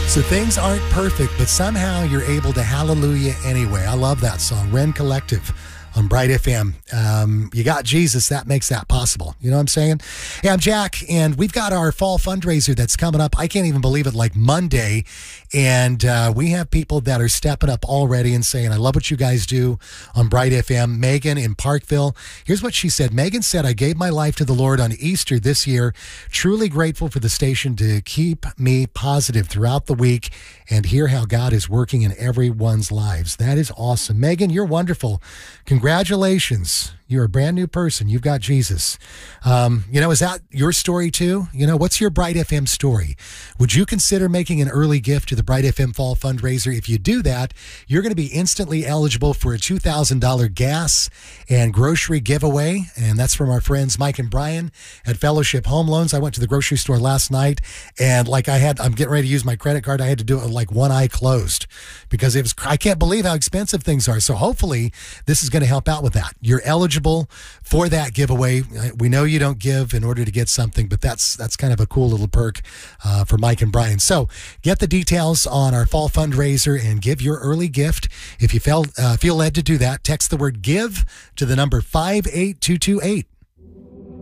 So things aren't perfect, but somehow you're able to hallelujah anyway. I love that song. Ren Collective on Bright FM. You got Jesus. That makes that possible. You know what I'm saying? Hey, I'm Jack, and we've got our fall fundraiser that's coming up. I can't even believe it, like Monday. And we have people that are stepping up already and saying, I love what you guys do on Bright FM. Megan in Parkville. Here's what she said. Megan said, I gave my life to the Lord on Easter this year. Truly grateful for the station to keep me positive throughout the week and hear how God is working in everyone's lives. That is awesome. Megan, you're wonderful. Congratulations. You're a brand new person. You've got Jesus. Is that your story too? What's your Bright FM story? Would you consider making an early gift to the Bright FM Fall Fundraiser? If you do that, you're going to be instantly eligible for a $2,000 gas and grocery giveaway. And that's from our friends Mike and Brian at Fellowship Home Loans. I went to the grocery store last night, and I'm getting ready to use my credit card. I had to do it with like one eye closed because I can't believe how expensive things are. So hopefully this is going to help out with that. You're eligible for that giveaway. We know you don't give in order to get something, but that's kind of a cool little perk for Mike and Brian. So get the details on our fall fundraiser and give your early gift. If you feel led to do that, text the word GIVE to the number 58228.